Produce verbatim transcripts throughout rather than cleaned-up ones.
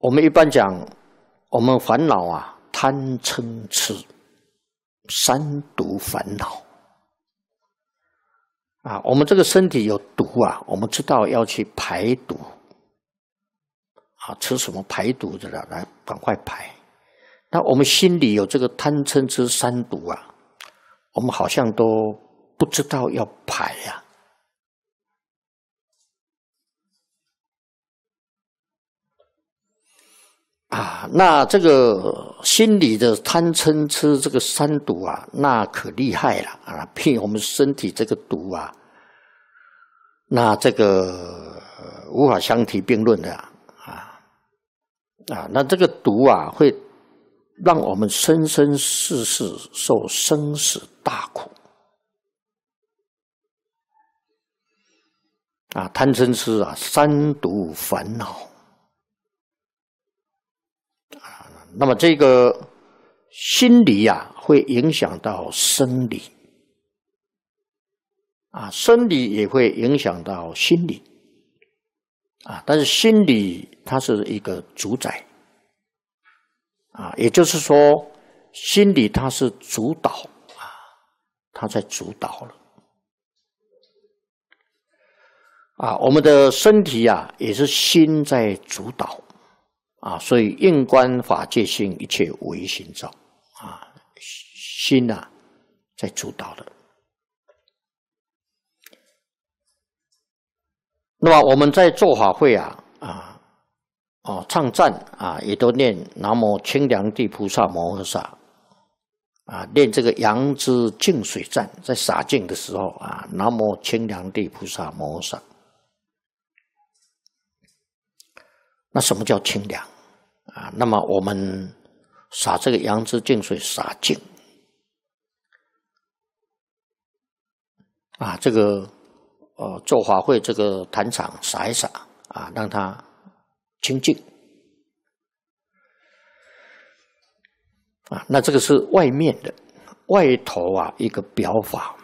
我们一般讲，我们烦恼啊，贪嗔痴三毒烦恼啊。我们这个身体有毒啊，我们知道要去排毒啊，吃什么排毒的了，来赶快排。那我们心里有这个贪嗔痴三毒啊，我们好像都不知道要排呀、啊。啊，那这个心理的贪嗔痴这个三毒啊，那可厉害了啊！骗我们身体这个毒啊，那这个无法相提并论的啊啊！那这个毒啊，会让我们生生世世受生死大苦啊！贪嗔痴啊，三毒烦恼。那么这个心理啊，会影响到生理啊，生理也会影响到心理啊，但是心理它是一个主宰啊，也就是说，心理它是主导啊，它在主导了啊，我们的身体啊，也是心在主导。啊，所以应观法界性，一切唯心造啊，心啊在主导的。那么我们在做法会啊啊哦唱赞啊，也都念南无清凉地菩萨摩诃萨啊，念这个杨枝净水赞，在洒净的时候啊，南无清凉地菩萨摩诃萨。那什么叫清凉？啊，那么我们洒这个杨枝净水洒净啊，这个呃做法会这个坛场洒一洒啊，让它清净啊。那这个是外面的外头啊一个表法。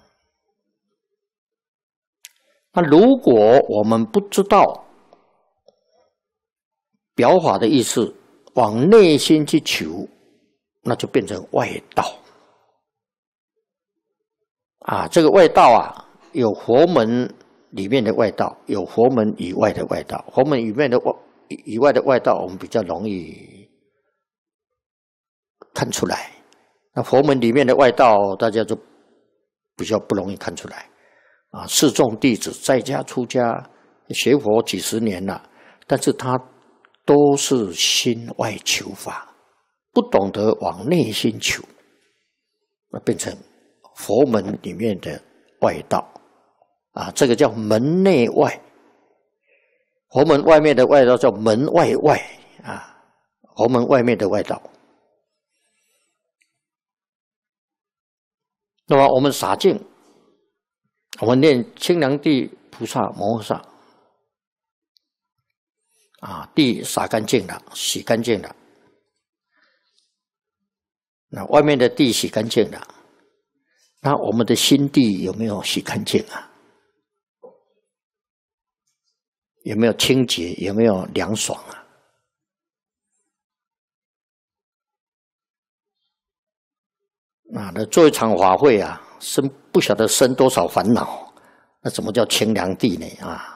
那如果我们不知道表法的意思，往内心去求，那就变成外道啊。这个外道啊，有佛门里面的外道，有佛门以外的外道。佛门以外的外以外的外道，我们比较容易看出来。那佛门里面的外道，大家就比较不容易看出来啊。示众弟子在家出家学佛几十年了，但是他都是心外求法，不懂得往内心求，那变成佛门里面的外道啊，这个叫门内外。佛门外面的外道叫门外外啊，佛门外面的外道。那么我们洒净，我们念清凉地菩萨摩诃萨。啊，地洒干净了，洗干净了。那外面的地洗干净了，那我们的心地有没有洗干净啊？有没有清洁？有没有凉爽啊？啊，那做一场法会啊，生不晓得生多少烦恼，那怎么叫清凉地呢？啊？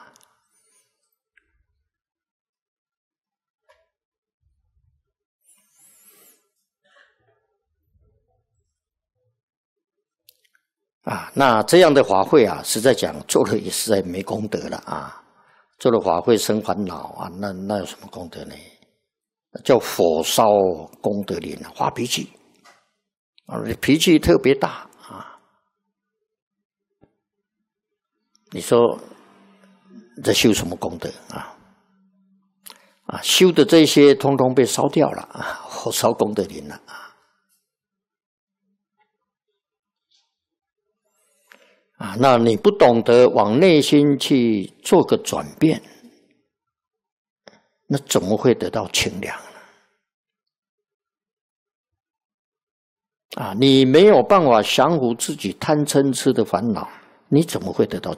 啊，那这样的法会啊，实在讲做了也实在没功德了啊！做了法会生烦恼啊，那那有什么功德呢？叫火烧功德林啊，发脾气啊，脾气特别大啊！你说这修什么功德啊？啊，修的这些通通被烧掉了啊，火烧功德林了啊！啊，那你不懂得往内心去做个转变，那怎么会得到清凉呢？啊，你没有办法降服自己贪嗔痴的烦恼，你怎么会得到